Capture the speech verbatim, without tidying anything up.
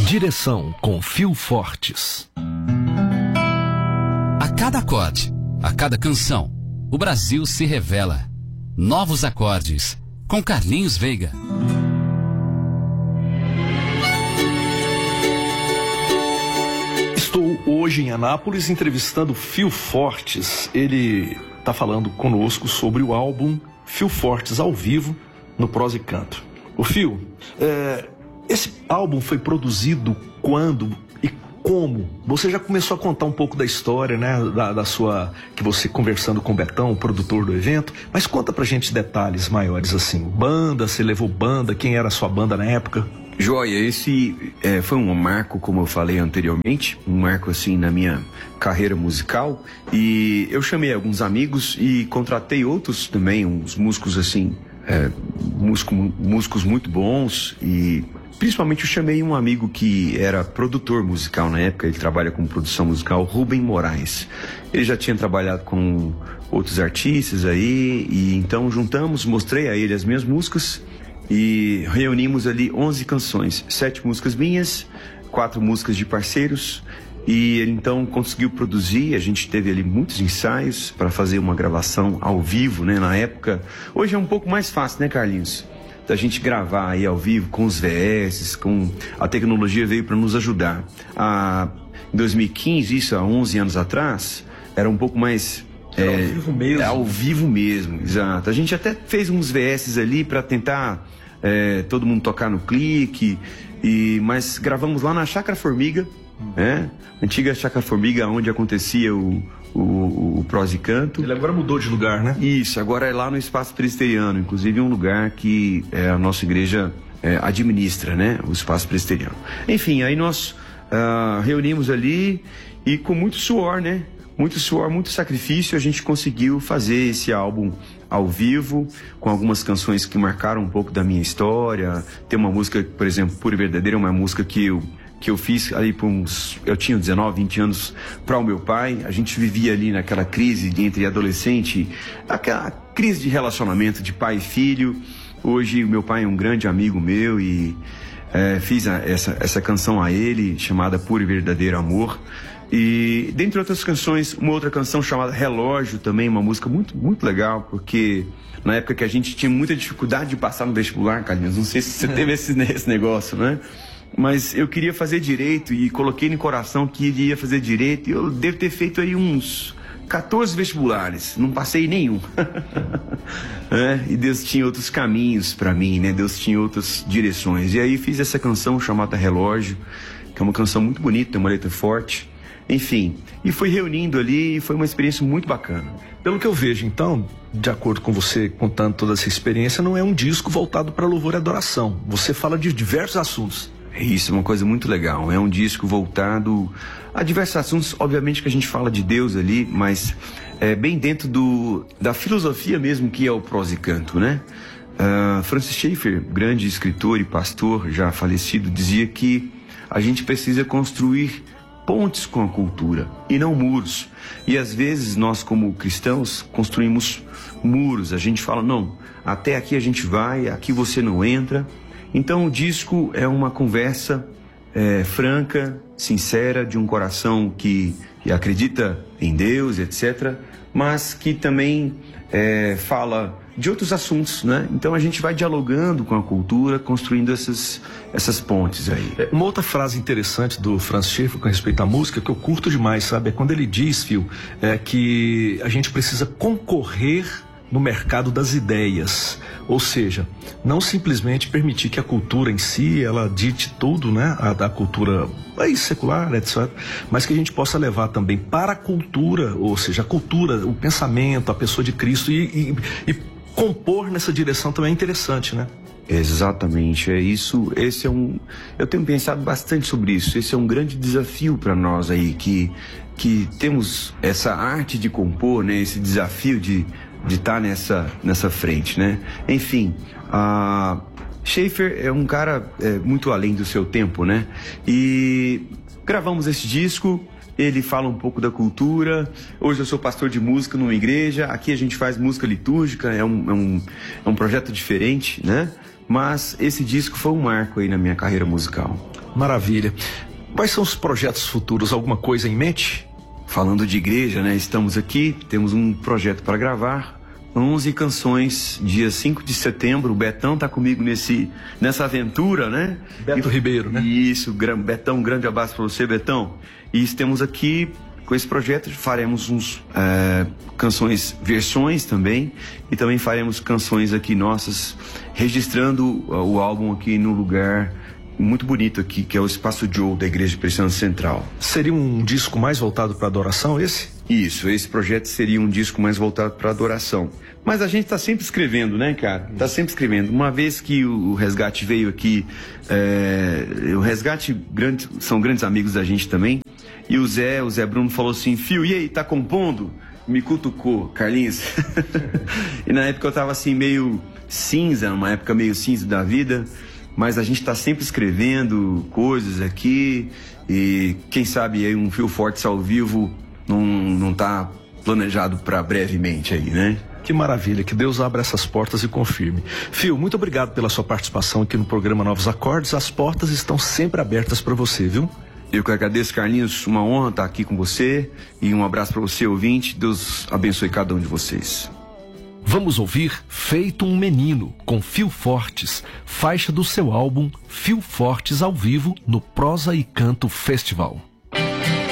Direção com Fio Fortes. A cada acorde, a cada canção, o Brasil se revela. Novos acordes, com Carlinhos Veiga. Estou hoje em Anápolis entrevistando Fio Fortes. Ele está falando conosco sobre o álbum Fio Fortes ao vivo no Prosa e Canto. O Fio, é, esse álbum foi produzido quando e como? Você já começou a contar um pouco da história, né, da, da sua, que você conversando com o Betão, o produtor do evento, mas conta pra gente detalhes maiores assim. Banda, você levou banda, quem era a sua banda na época? Joia, esse é, foi um marco, como eu falei anteriormente, um marco assim na minha carreira musical, e eu chamei alguns amigos e contratei outros também, uns músicos assim, é, músico, músicos muito bons, e principalmente eu chamei um amigo que era produtor musical na época, ele trabalha com produção musical, Rubem Moraes. Ele já tinha trabalhado com outros artistas aí, e então juntamos, mostrei a ele as minhas músicas, e reunimos ali onze canções, sete músicas minhas, quatro músicas de parceiros, e ele então conseguiu produzir. A gente teve ali muitos ensaios para fazer uma gravação ao vivo, né, na época. Hoje é um pouco mais fácil, né, Carlinhos? Da gente gravar aí ao vivo com os V S, com a tecnologia veio para nos ajudar. Ah, em dois mil e quinze, isso há onze anos atrás, era um pouco mais... Era é, ao vivo mesmo. É ao vivo mesmo, exato. A gente até fez uns V S ali para tentar é, todo mundo tocar no clique, e, mas gravamos lá na Chácara Formiga, né? Antiga Chácara Formiga, onde acontecia o, o, o Prosa e Canto. Ele agora mudou de lugar, né? Isso, agora é lá no Espaço Presbiteriano, inclusive um lugar que é, a nossa igreja é, administra, né? O Espaço Presbiteriano. Enfim, aí nós uh, reunimos ali e com muito suor, né? Muito suor, muito sacrifício, a gente conseguiu fazer esse álbum ao vivo, com algumas canções que marcaram um pouco da minha história. Tem uma música, por exemplo, Pura e Verdadeira, uma música que eu, que eu fiz ali por uns... Eu tinha dezenove, vinte anos para o meu pai. A gente vivia ali naquela crise de entre adolescente, aquela crise de relacionamento de pai e filho. Hoje o meu pai é um grande amigo meu e é, fiz a, essa, essa canção a ele, chamada Pura e Verdadeiro Amor. E, dentre outras canções, uma outra canção chamada Relógio, também uma música muito, muito legal, porque na época que a gente tinha muita dificuldade de passar no vestibular, Carlinhos, não sei se você teve esse, esse negócio, né? Mas eu queria fazer direito e coloquei no coração que iria fazer direito, e eu devo ter feito aí uns quatorze vestibulares, não passei nenhum. É, e Deus tinha outros caminhos para mim, né? Deus tinha outras direções. E aí fiz essa canção chamada Relógio, que é uma canção muito bonita, tem uma letra forte. Enfim, e fui reunindo ali e foi uma experiência muito bacana. Pelo que eu vejo, então, de acordo com você contando toda essa experiência, não é um disco voltado para louvor e adoração. Você fala de diversos assuntos. Isso é uma coisa muito legal. É um disco voltado a diversos assuntos. Obviamente que a gente fala de Deus ali, mas é bem dentro do, da filosofia mesmo que é o Prosa e Canto, né? Uh, Francis Schaeffer, grande escritor e pastor já falecido, dizia que a gente precisa construir pontes com a cultura e não muros. E às vezes nós, como cristãos, construímos muros. A gente fala, não, até aqui a gente vai, aqui você não entra. Então o disco é uma conversa é, franca, sincera, de um coração que, que acredita em Deus, etcétera, mas que também é, fala de outros assuntos, né? Então a gente vai dialogando com a cultura, construindo essas, essas pontes aí. Uma outra frase interessante do Francis Schaeffer com respeito à música, que eu curto demais, sabe? É quando ele diz, Fio, é que a gente precisa concorrer no mercado das ideias. Ou seja, não simplesmente permitir que a cultura em si, ela dite tudo, né? A da cultura aí, secular, etcétera. Mas que a gente possa levar também para a cultura, ou seja, a cultura, o pensamento, a pessoa de Cristo e, e, e compor nessa direção também é interessante, né? Exatamente, é isso. Esse é um... Eu tenho pensado bastante sobre isso. Esse é um grande desafio para nós aí, que, que temos essa arte de compor, né? Esse desafio de de estar nessa, nessa frente, né? Enfim, a Schaeffer é um cara é, muito além do seu tempo, né? E gravamos esse disco. Ele fala um pouco da cultura. Hoje eu sou pastor de música numa igreja. Aqui a gente faz música litúrgica. É um, é um, é um projeto diferente, né? Mas esse disco foi um marco aí na minha carreira musical. Maravilha. Quais são os projetos futuros? Alguma coisa em mente? Falando de igreja, né? Estamos aqui, temos um projeto para gravar. onze canções, dia cinco de setembro. O Betão tá comigo nesse, nessa aventura, né? Beto e, Ribeiro, né? Isso, Betão, um grande abraço para você, Betão. E estamos aqui com esse projeto, faremos uns é, canções, versões também, e também faremos canções aqui nossas, registrando o álbum aqui no lugar muito bonito aqui, que é o Espaço Joe da Igreja Presbiteriana Central. Seria um disco mais voltado para adoração, esse? Isso, esse projeto seria um disco mais voltado para adoração. Mas a gente está sempre escrevendo, né, cara? Está sempre escrevendo. Uma vez que o Resgate veio aqui, é, o Resgate grande, são grandes amigos da gente também, e o Zé, o Zé Bruno falou assim, Fio, e aí, tá compondo? Me cutucou, Carlinhos. E na época eu tava assim, meio cinza, uma época meio cinza da vida, mas a gente está sempre escrevendo coisas aqui, e quem sabe aí um Fio Fortes ao vivo não, não tá planejado para brevemente aí, né? Que maravilha, que Deus abra essas portas e confirme. Fio, muito obrigado pela sua participação aqui no programa Novos Acordes. As portas estão sempre abertas para você, viu? Eu que agradeço, Carlinhos, uma honra estar aqui com você, e um abraço para você, ouvinte. Deus abençoe cada um de vocês. Vamos ouvir Feito um Menino, com Fio Fortes, faixa do seu álbum Fio Fortes ao vivo no Prosa e Canto Festival.